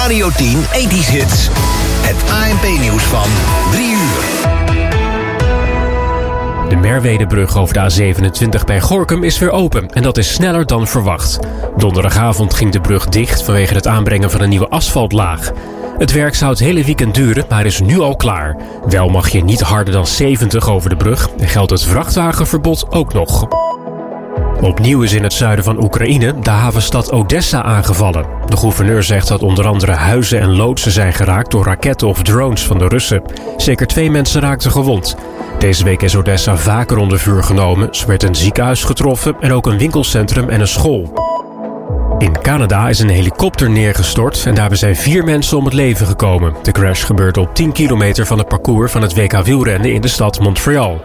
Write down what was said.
Radio 10 80's Hits. Het ANP-nieuws van 3 uur. De Merwedebrug over de A27 bij Gorinchem is weer open en dat is sneller dan verwacht. Donderdagavond ging de brug dicht vanwege het aanbrengen van een nieuwe asfaltlaag. Het werk zou het hele weekend duren, maar is nu al klaar. Wel mag je niet harder dan 70 over de brug en geldt het vrachtwagenverbod ook nog. Opnieuw is in het zuiden van Oekraïne de havenstad Odessa aangevallen. De gouverneur zegt dat onder andere huizen en loodsen zijn geraakt door raketten of drones van de Russen. Zeker 2 mensen raakten gewond. Deze week is Odessa vaker onder vuur genomen. Zo werd een ziekenhuis getroffen en ook een winkelcentrum en een school. In Canada is een helikopter neergestort en daarbij zijn 4 mensen om het leven gekomen. De crash gebeurde op 10 kilometer van het parcours van het WK wielrennen in de stad Montreal.